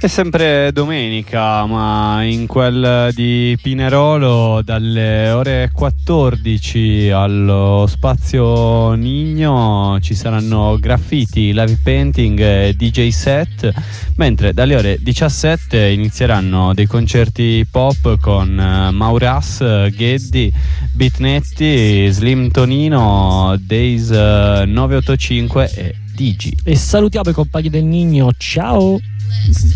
È sempre domenica, ma in quel di Pinerolo dalle ore 14 allo Spazio Nigno ci saranno graffiti, live painting e DJ set, mentre dalle ore 17 inizieranno dei concerti pop con Mauras, Geddy, Bitnetti, Slim Tonino, Days 985 e Digi. E salutiamo i compagni del Nigno, ciao!